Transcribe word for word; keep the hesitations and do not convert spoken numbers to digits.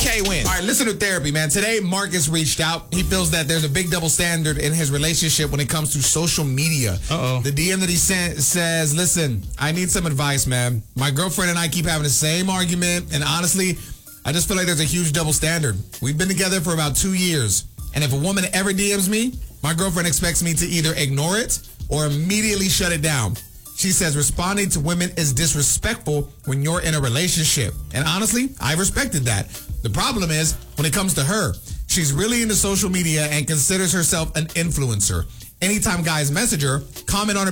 K-Win. All right, listen to therapy, man. Today, Marcus reached out. He feels that there's a big double standard in his relationship when it comes to social media. Uh-oh. The D M that he sent says, listen, I need some advice, man. My girlfriend and I keep having the same argument, and honestly, I just feel like there's a huge double standard. We've been together for about two years, and if a woman ever D Ms me, my girlfriend expects me to either ignore it or immediately shut it down. She says responding to women is disrespectful when you're in a relationship. And honestly, I respected that. The problem is, when it comes to her, she's really into social media and considers herself an influencer. Anytime guys message her, comment on her